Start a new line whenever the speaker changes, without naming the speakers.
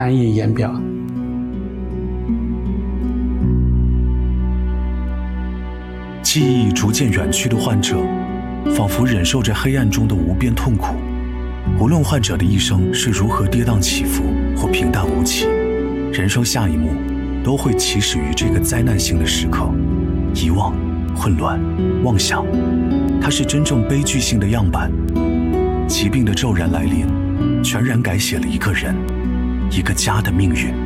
难以言表。
记忆逐渐远去的患者，仿佛忍受着黑暗中的无边痛苦。无论患者的一生是如何跌宕起伏或平淡无奇，人生下一幕都会起始于这个灾难性的时刻。遗忘、混乱、妄想，它是真正悲剧性的样板。疾病的骤然来临，全然改写了一个人、一个家的命运。